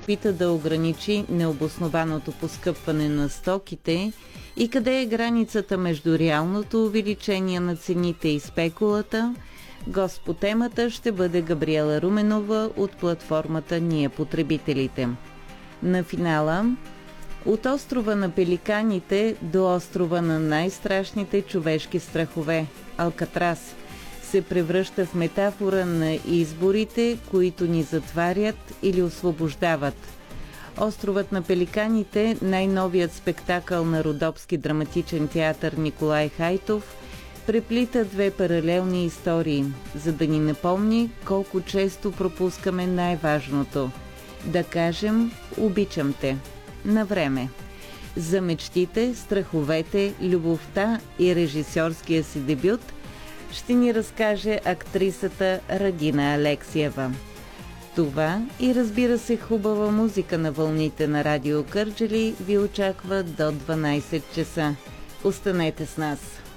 опита да ограничи необоснованото поскъпване на стоките и къде е границата между реалното увеличение на цените и спекулата, гост по темата ще бъде Габриела Руменова от платформата Ние потребителите. На финала от острова на пеликаните до острова на най-страшните човешки страхове – Алкатрас – се превръща в метафора на изборите, които ни затварят или освобождават. Островът на пеликаните, най-новият спектакъл на Родопски драматичен театър Николай Хайтов, преплита две паралелни истории, за да ни напомни колко често пропускаме най-важното – да кажем «Обичам те» на време. За мечтите, страховете, любовта и режисьорския си дебют ще ни разкаже актрисата Рагина Алексиева. Това и разбира се хубава музика на вълните на Радио Кърджали ви очаква до 12 часа. Останете с нас!